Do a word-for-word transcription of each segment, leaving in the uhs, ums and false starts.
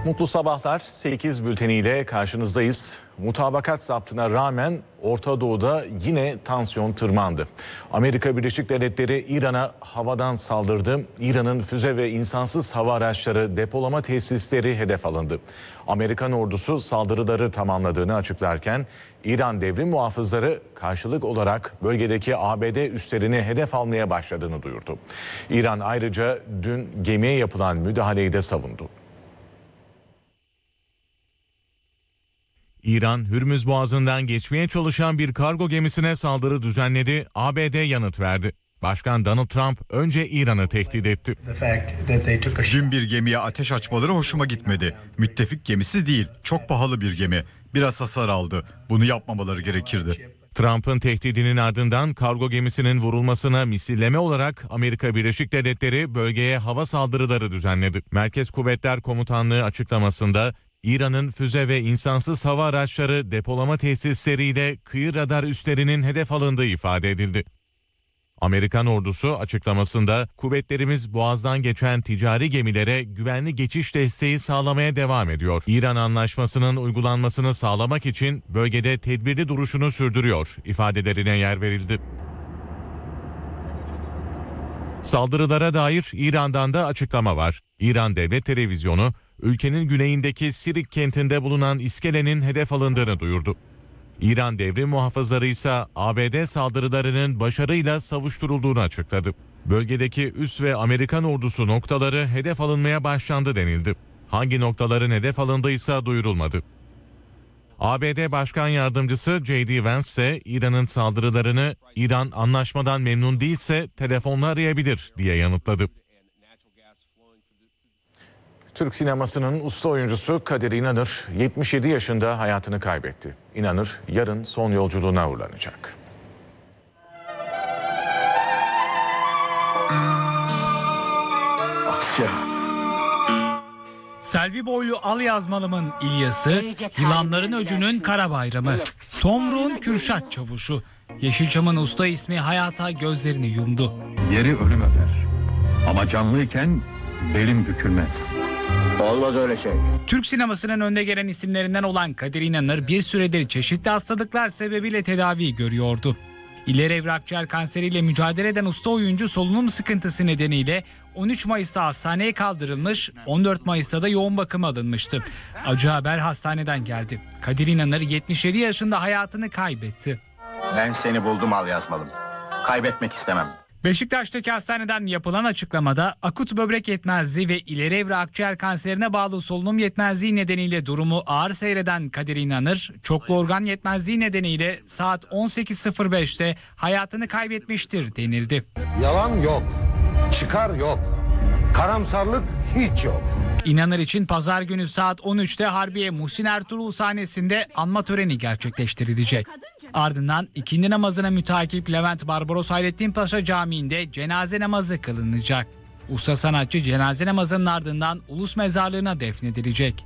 Mutlu sabahlar. sekiz bülteniyle karşınızdayız. Mutabakat zaptına rağmen Orta Doğu'da yine tansiyon tırmandı. Amerika Birleşik Devletleri İran'a havadan saldırdı. İran'ın füze ve insansız hava araçları, depolama tesisleri hedef alındı. Amerikan ordusu saldırıları tamamladığını açıklarken İran devrim muhafızları karşılık olarak bölgedeki A B D üslerini hedef almaya başladığını duyurdu. İran ayrıca dün gemiye yapılan müdahaleyi de savundu. İran, Hürmüz Boğazı'ndan geçmeye çalışan bir kargo gemisine saldırı düzenledi, A B D yanıt verdi. Başkan Donald Trump önce İran'ı tehdit etti. Dün bir gemiye ateş açmaları hoşuma gitmedi. Müttefik gemisi değil, çok pahalı bir gemi. Biraz hasar aldı. Bunu yapmamaları gerekirdi. Trump'ın tehdidinin ardından kargo gemisinin vurulmasına misilleme olarak Amerika Birleşik Devletleri bölgeye hava saldırıları düzenledi. Merkez Kuvvetler Komutanlığı açıklamasında İran'ın füze ve insansız hava araçları, depolama tesisleriyle kıyı radar üslerinin hedef alındığı ifade edildi. Amerikan ordusu açıklamasında kuvvetlerimiz Boğaz'dan geçen ticari gemilere güvenli geçiş desteği sağlamaya devam ediyor. İran anlaşmasının uygulanmasını sağlamak için bölgede tedbirli duruşunu sürdürüyor ifadelerine yer verildi. Saldırılara dair İran'dan da açıklama var. İran Devlet Televizyonu, ülkenin güneyindeki Sirik kentinde bulunan iskelenin hedef alındığını duyurdu. İran devrim muhafızları ise A B D saldırılarının başarıyla savuşturulduğunu açıkladı. Bölgedeki üs ve Amerikan ordusu noktaları hedef alınmaya başlandı denildi. Hangi noktaların hedef alındıysa duyurulmadı. A B D Başkan Yardımcısı J D Vance ise İran'ın saldırılarını İran anlaşmadan memnun değilse telefonla arayabilir diye yanıtladı. Türk sinemasının usta oyuncusu Kadir İnanır yetmiş yedi yaşında hayatını kaybetti. İnanır yarın son yolculuğuna uğurlanacak. Asya. Selvi boylu al yazmalımın İlyas'ı, Yılanların Öcü'nün Kara Bayramı, Tomruk'un Kürşat Çavuşu, Yeşilçam'ın usta ismi hayata gözlerini yumdu. Yeri ölüm öper. Ama canlıyken belim bükülmez. Olmaz öyle şey. Türk sinemasının önde gelen isimlerinden olan Kadir İnanır bir süredir çeşitli hastalıklar sebebiyle tedavi görüyordu. İleri evre akciğer kanseriyle mücadele eden usta oyuncu solunum sıkıntısı nedeniyle on üç Mayıs'ta hastaneye kaldırılmış, on dört Mayıs'ta da yoğun bakıma alınmıştı. Acı haber hastaneden geldi. Kadir İnanır yetmiş yedi yaşında hayatını kaybetti. Ben seni buldum al yazmalım. Kaybetmek istemem. Beşiktaş'taki hastaneden yapılan açıklamada akut böbrek yetmezliği ve ileri evre akciğer kanserine bağlı solunum yetmezliği nedeniyle durumu ağır seyreden Kadir İnanır, çoklu organ yetmezliği nedeniyle saat on sekiz sıfır beşte hayatını kaybetmiştir denildi. Yalan yok, çıkar yok, karamsarlık hiç yok. İnanır için pazar günü saat on üçte Harbiye Muhsin Ertuğrul sahnesinde anma töreni gerçekleştirilecek. Ardından ikindi namazına mütakip Levent Barbaros Hayrettin Paşa Camii'nde cenaze namazı kılınacak. Usta sanatçı cenaze namazının ardından Ulus Mezarlığı'na defnedilecek.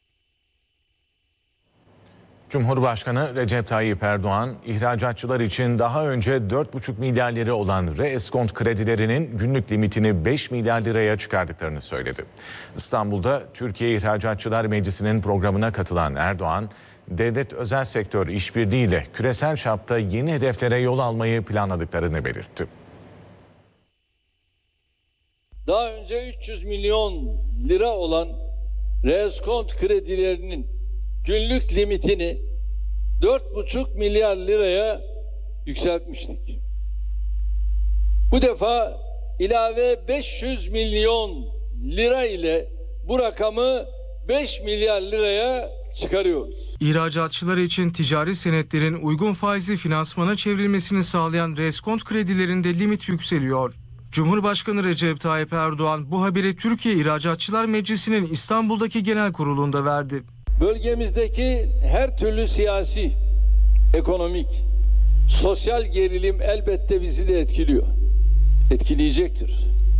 Cumhurbaşkanı Recep Tayyip Erdoğan, ihracatçılar için daha önce dört buçuk milyar lira olan reeskont kredilerinin günlük limitini beş milyar liraya çıkardıklarını söyledi. İstanbul'da Türkiye İhracatçılar Meclisi'nin programına katılan Erdoğan, devlet özel sektör işbirliğiyle küresel çapta yeni hedeflere yol almayı planladıklarını belirtti. Daha önce üç yüz milyon lira olan reeskont kredilerinin günlük limitini dört buçuk milyar liraya yükseltmiştik. Bu defa ilave beş yüz milyon lira ile bu rakamı beş milyar liraya çıkarıyoruz. İhracatçılar için ticari senetlerin uygun faizli finansmana çevrilmesini sağlayan reeskont kredilerinde limit yükseliyor. Cumhurbaşkanı Recep Tayyip Erdoğan bu haberi Türkiye İhracatçılar Meclisi'nin İstanbul'daki genel kurulunda verdi. Bölgemizdeki her türlü siyasi, ekonomik, sosyal gerilim elbette bizi de etkiliyor. Etkileyecektir.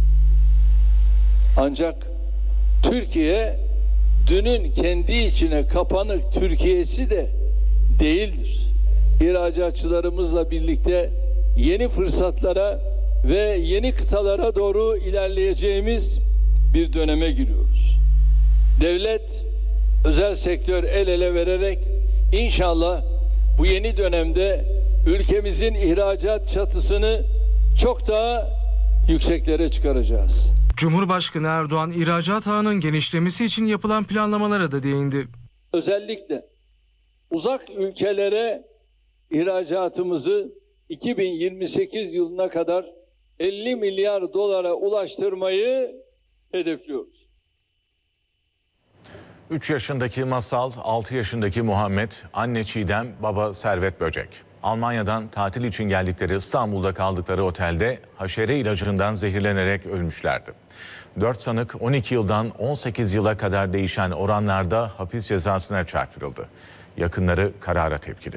Ancak Türkiye dünün kendi içine kapanık Türkiye'si de değildir. İhracatçılarımızla birlikte yeni fırsatlara ve yeni kıtalara doğru ilerleyeceğimiz bir döneme giriyoruz. devlet, özel sektör el ele vererek inşallah bu yeni dönemde ülkemizin ihracat çatısını çok daha yükseklere çıkaracağız. Cumhurbaşkanı Erdoğan ihracat ağının genişlemesi için yapılan planlamalara da değindi. Özellikle uzak ülkelere ihracatımızı iki bin yirmi sekiz yılına kadar elli milyar dolara ulaştırmayı hedefliyoruz. üç yaşındaki Masal, altı yaşındaki Muhammed, anne Çiğdem, baba Servet Böcek. Almanya'dan tatil için geldikleri İstanbul'da kaldıkları otelde haşere ilacından zehirlenerek ölmüşlerdi. dört sanık on iki yıldan on sekiz yıla kadar değişen oranlarda hapis cezasına çarptırıldı. Yakınları karara tepkili.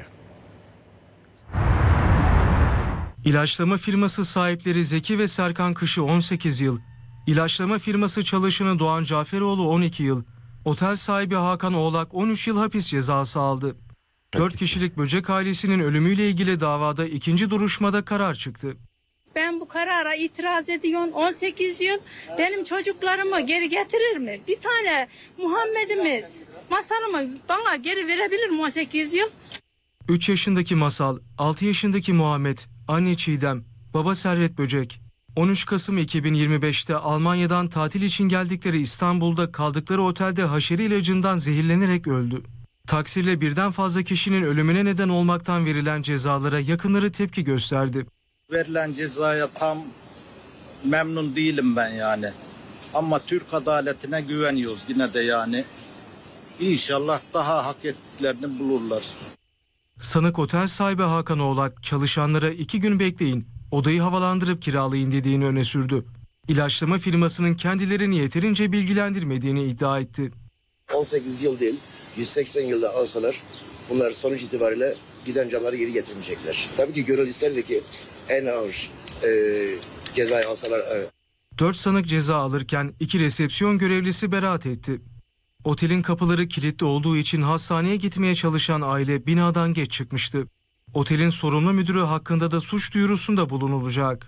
İlaçlama firması sahipleri Zeki ve Serkan Kış'ı on sekiz yıl, ilaçlama firması çalışanı Doğan Caferoğlu on iki yıl, otel sahibi Hakan Oğlak on üç yıl hapis cezası aldı. dört kişilik Böcek ailesinin ölümüyle ilgili davada ikinci duruşmada karar çıktı. Ben bu karara itiraz ediyorum. on sekiz yıl benim çocuklarımı geri getirir mi? Bir tane Muhammed'imiz Masal'ımı bana geri verebilir mi on sekiz yıl? üç yaşındaki Masal, altı yaşındaki Muhammed, anne Çiğdem, baba Servet Böcek. on üç Kasım iki bin yirmi beş'te Almanya'dan tatil için geldikleri İstanbul'da kaldıkları otelde haşere ilacından zehirlenerek öldü. Taksirle birden fazla kişinin ölümüne neden olmaktan verilen cezalara yakınları tepki gösterdi. Verilen cezaya tam memnun değilim ben yani. Ama Türk adaletine güveniyoruz yine de yani. İnşallah daha hak ettiklerini bulurlar. Sanık otel sahibi Hakan Oğlak çalışanlara iki gün bekleyin, odayı havalandırıp kiralayın dediğini öne sürdü. İlaçlama firmasının kendilerini yeterince bilgilendirmediğini iddia etti. on sekiz yıl değil, yüz seksen yılda alsalar bunlar sonuç itibariyle giden canları geri getirmeyecekler. Tabii ki gönül isterdi ki en ağır e, cezayı alsalar. Evet. Dört sanık ceza alırken iki resepsiyon görevlisi beraat etti. Otelin kapıları kilitli olduğu için hastaneye gitmeye çalışan aile binadan geç çıkmıştı. Otelin sorumlu müdürü hakkında da suç duyurusunda bulunulacak.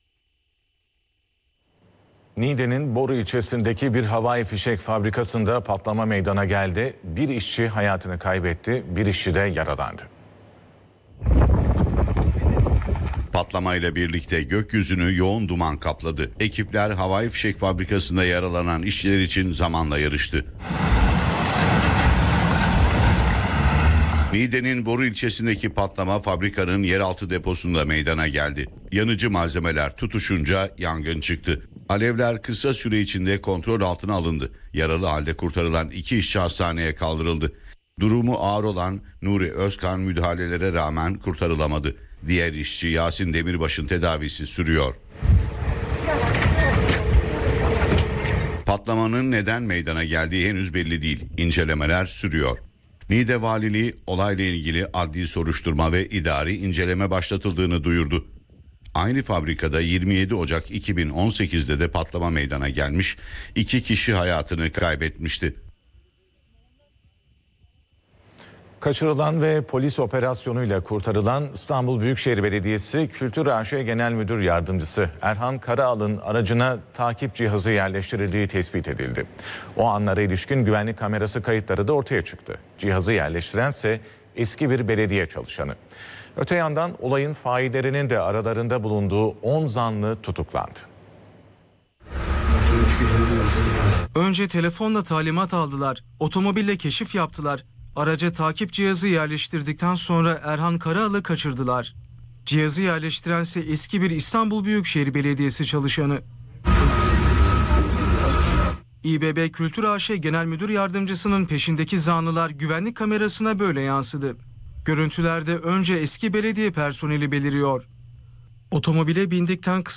Niğde'nin Boru ilçesindeki bir havai fişek fabrikasında patlama meydana geldi. Bir işçi hayatını kaybetti, bir işçi de yaralandı. Patlamayla birlikte gökyüzünü yoğun duman kapladı. Ekipler havai fişek fabrikasında yaralanan işçiler için zamanla yarıştı. Niğde'nin Boru ilçesindeki patlama fabrikanın yeraltı deposunda meydana geldi. Yanıcı malzemeler tutuşunca yangın çıktı. Alevler kısa süre içinde kontrol altına alındı. Yaralı halde kurtarılan iki işçi hastaneye kaldırıldı. Durumu ağır olan Nuri Özkan müdahalelere rağmen kurtarılamadı. Diğer işçi Yasin Demirbaş'ın tedavisi sürüyor. Patlamanın neden meydana geldiği henüz belli değil. İncelemeler sürüyor. Niğde Valiliği olayla ilgili adli soruşturma ve idari inceleme başlatıldığını duyurdu. Aynı fabrikada yirmi yedi Ocak iki bin on sekiz'de de patlama meydana gelmiş, iki kişi hayatını kaybetmişti. Kaçırılan ve polis operasyonuyla kurtarılan İstanbul Büyükşehir Belediyesi Kültür A Ş Genel Müdür Yardımcısı Erhan Karaal'ın aracına takip cihazı yerleştirildiği tespit edildi. O anlara ilişkin güvenlik kamerası kayıtları da ortaya çıktı. Cihazı yerleştirense eski bir belediye çalışanı. Öte yandan olayın faillerinin de aralarında bulunduğu on zanlı tutuklandı. Önce telefonla talimat aldılar, otomobille keşif yaptılar. Araca takip cihazı yerleştirdikten sonra Erhan Karaal'ı kaçırdılar. Cihazı yerleştirense eski bir İstanbul Büyükşehir Belediyesi çalışanı. İ B B Kültür A Ş Genel Müdür Yardımcısının peşindeki zanlılar güvenlik kamerasına böyle yansıdı. Görüntülerde önce eski belediye personeli beliriyor. Otomobile bindikten kısa